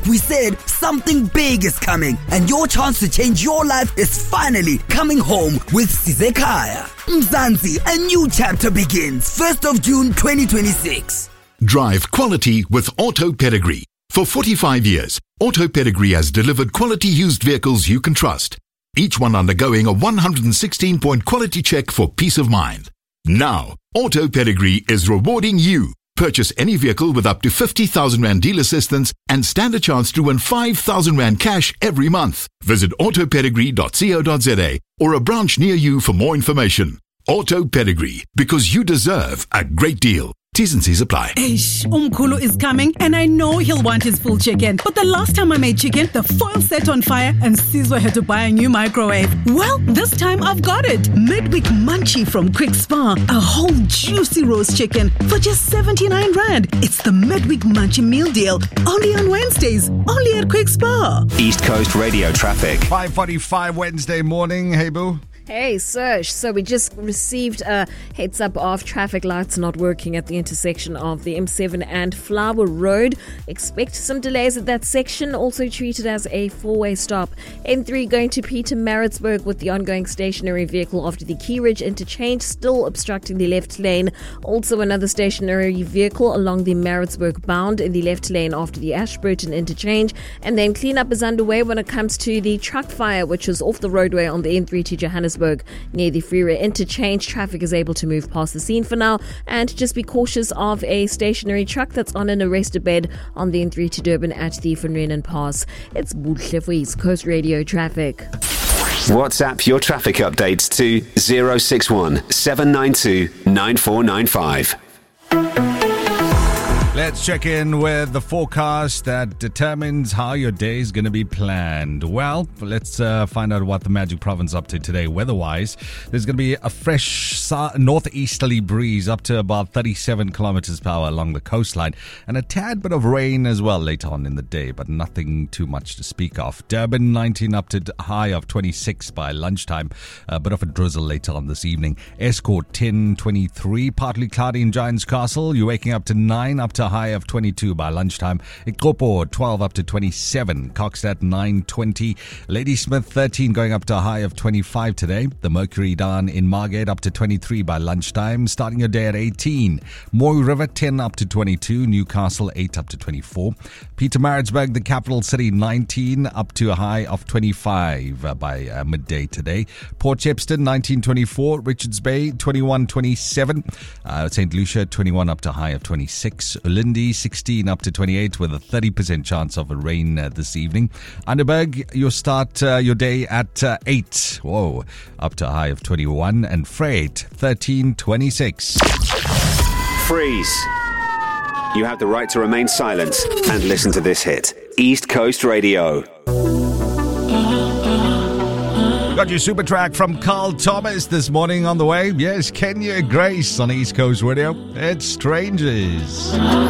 Like we said, something big is coming, and your chance to change your life is finally coming home with Sizekaya. Mzansi, a new chapter begins 1st of June 2026. Drive quality with Auto Pedigree. For 45 years, Auto Pedigree has delivered quality used vehicles you can trust. Each one undergoing a 116-point quality check for peace of mind. Now, Auto Pedigree is rewarding you. Purchase any vehicle with up to 50,000 Rand deal assistance and stand a chance to win 5,000 Rand cash every month. Visit autopedigree.co.za or a branch near you for more information. Auto Pedigree, because you deserve a great deal. T's and C's apply. Umkhulu is coming and I know he'll want his full chicken. But the last time I made chicken, the foil set on fire and Sizwe had to buy a new microwave. Well, this time I've got it. Midweek Munchie from Quick Spa. A whole juicy roast chicken for just 79 Rand. It's the Midweek Munchie meal deal. Only on Wednesdays. Only at Quick Spa. East Coast Radio traffic. 5:45 Wednesday morning. Hey, boo. Hey, Serge. So we just received a heads up of traffic lights not working at the intersection of the M7 and Flower Road. Expect some delays at that section, also treated as a four-way stop. N3 going to Pietermaritzburg with the ongoing stationary vehicle after the Key Ridge interchange, still obstructing the left lane. Also another stationary vehicle along the Maritzburg bound in the left lane after the Ashburton interchange. And then cleanup is underway when it comes to the truck fire, which is off the roadway on the N3 to Johannesburg. Near the Freeway interchange, traffic is able to move past the scene for now, and just be cautious of a stationary truck that's on an arrested bed on the N3 to Durban at the Van Renen Pass. It's Buhle for East Coast Radio traffic. WhatsApp your traffic updates to 061 792 9495. Let's check in with the forecast that determines how your day is going to be planned. Well, let's find out what the Magic Province is up to today weather-wise. There's going to be a fresh northeasterly breeze up to about 37 kilometers per hour along the coastline, and a tad bit of rain as well later on in the day, but nothing too much to speak of. Durban 19 up to a high of 26 by lunchtime, a bit of a drizzle later on this evening. Escort 10-23, partly cloudy in Giant's Castle. You're waking up to 9 up to a high of 22 by lunchtime. Ikopo 12 up to 27. Kokstad 9-20. Ladysmith 13 going up to a high of 25 today. The Mercury down in Margate up to 23 by lunchtime. Starting your day at 18. Moy River 10 up to 22. Newcastle 8 up to 24. Pietermaritzburg, the capital city, 19 up to a high of 25 by midday today. Port Shepstone 19-24. Richards Bay 21-27. St. Lucia 21 up to a high of 26. Lindy 16 up to 28 with a 30% chance of a rain this evening. Underberg, you'll start your day at 8. Whoa, up to a high of 21. And Freight 13-26. Freeze. You have the right to remain silent and listen to this hit. East Coast Radio. Got your super track from Carl Thomas this morning on the way. Yes, Kenya Grace on East Coast Radio. It's Strangers.